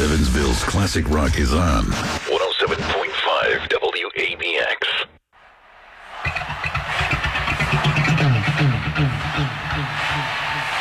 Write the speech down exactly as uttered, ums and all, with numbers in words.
Evansville's classic rock is on one oh seven point five W A B X.